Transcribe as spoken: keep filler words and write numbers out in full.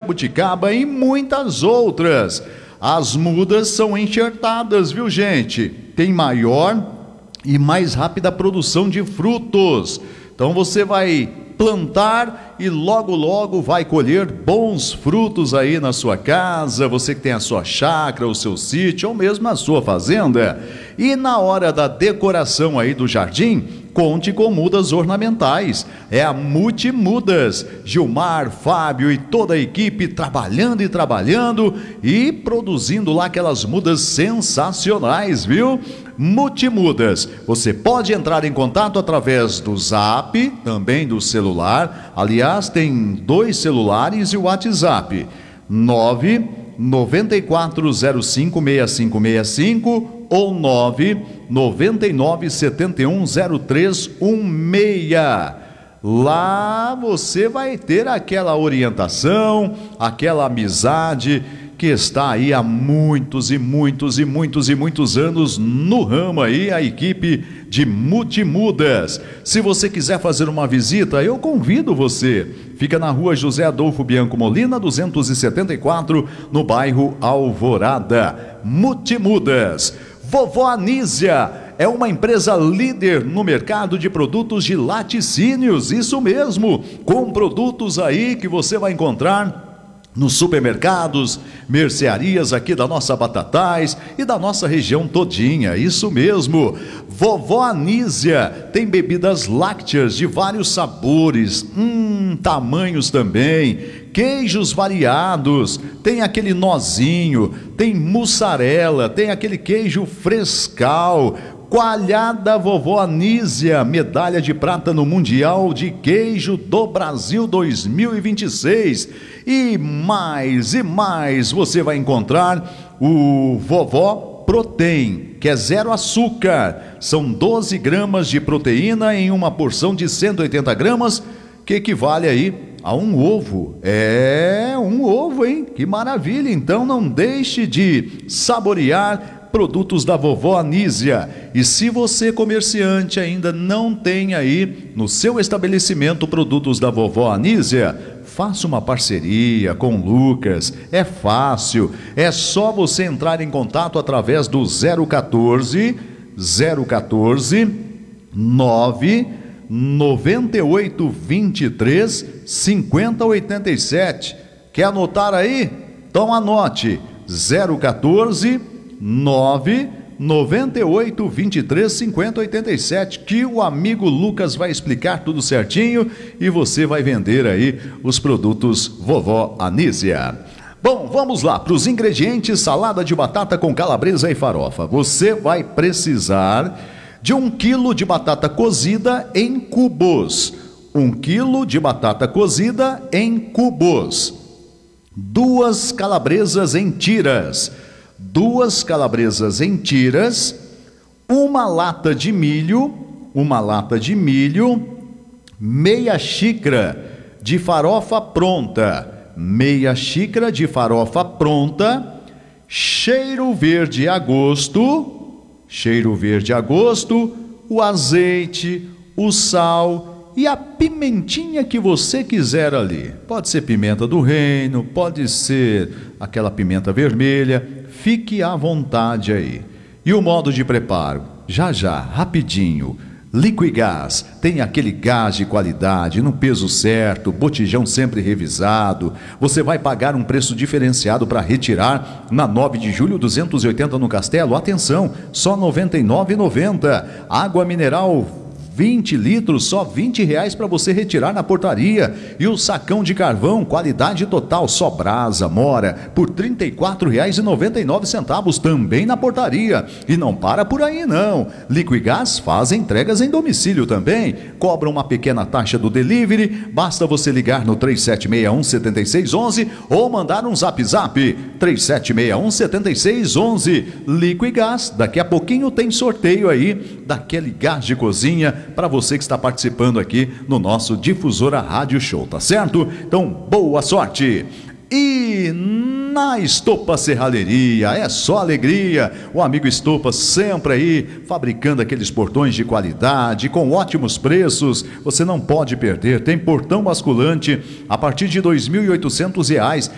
jabuticaba e muitas outras. As mudas são enxertadas, viu, gente? Tem maior e mais rápida produção de frutos. Então você vai plantar e logo logo vai colher bons frutos aí na sua casa, você que tem a sua chácara, o seu sítio ou mesmo a sua fazenda. E na hora da decoração aí do jardim, conte com mudas ornamentais. É a Multimudas. Gilmar, Fábio e toda a equipe trabalhando e trabalhando e produzindo lá aquelas mudas sensacionais, viu? Multimudas. Você pode entrar em contato através do Zap, também do celular. Aliás, tem dois celulares e o WhatsApp. nove nove quatro zero cinco seis cinco seis cinco ou nove nove nove sete um zero três um seis. Lá você vai ter aquela orientação, aquela amizade que está aí há muitos e muitos e muitos e muitos anos no ramo aí, a equipe de Multimudas. Se você quiser fazer uma visita, eu convido você. Fica na rua José Adolfo Bianco Molina, duzentos e setenta e quatro, no bairro Alvorada. Multimudas. Vovó Anísia é uma empresa líder no mercado de produtos de laticínios, isso mesmo, com produtos aí que você vai encontrar nos supermercados, mercearias aqui da nossa Batatais e da nossa região todinha, isso mesmo. Vovó Anísia tem bebidas lácteas de vários sabores, hum, tamanhos também, queijos variados, tem aquele nozinho, tem mussarela, tem aquele queijo frescal. Coalhada Vovó Anísia, medalha de prata no Mundial de Queijo do Brasil dois mil e vinte e seis. E mais e mais você vai encontrar o Vovó Protein, que é zero açúcar. São doze gramas de proteína em uma porção de cento e oitenta gramas, que equivale aí a um ovo. É um ovo, hein? Que maravilha! Então não deixe de saborear produtos da Vovó Anísia. E se você, comerciante, ainda não tem aí no seu estabelecimento produtos da Vovó Anísia, faça uma parceria com o Lucas. É fácil, é só você entrar em contato através do zero quatorze, zero quatorze, nove nove oito dois três cinco zero oito sete. Quer anotar aí? Então anote: zero quatorze, nove nove oito dois três cinco zero oito sete, que o amigo Lucas vai explicar tudo certinho e você vai vender aí os produtos Vovó Anísia. Bom, vamos lá para os ingredientes: salada de batata com calabresa e farofa. Você vai precisar de um quilo de batata cozida em cubos, um quilo de batata cozida em cubos, duas calabresas em tiras, duas calabresas em tiras, uma lata de milho, uma lata de milho, meia xícara de farofa pronta, meia xícara de farofa pronta, cheiro verde a gosto, cheiro verde a gosto, o azeite, o sal e a pimentinha que você quiser ali. Pode ser pimenta do reino, pode ser aquela pimenta vermelha, fique à vontade aí. E o modo de preparo? Já já, rapidinho. Liquigás, tem aquele gás de qualidade, no peso certo, botijão sempre revisado. Você vai pagar um preço diferenciado para retirar na nove de julho duzentos e oitenta no Castelo. Atenção, só noventa e nove reais e noventa centavos. Água mineral vinte litros, só vinte reais para você retirar na portaria. E o sacão de carvão, qualidade total, só Brasa, Mora, por trinta e quatro reais e noventa e nove centavos, também na portaria. E não para por aí não. Liquigás faz entregas em domicílio também. Cobra uma pequena taxa do delivery. Basta você ligar no três sete seis um sete seis um um ou mandar um zap zap três sete seis um sete seis um um. Liquigás, daqui a pouquinho tem sorteio aí daquele gás de cozinha para você que está participando aqui no nosso Difusora Rádio Show, tá certo? Então, boa sorte! E na Estopa Serralheria é só alegria. O amigo Estopa sempre aí fabricando aqueles portões de qualidade com ótimos preços. Você não pode perder. Tem portão basculante a partir de dois mil e oitocentos reais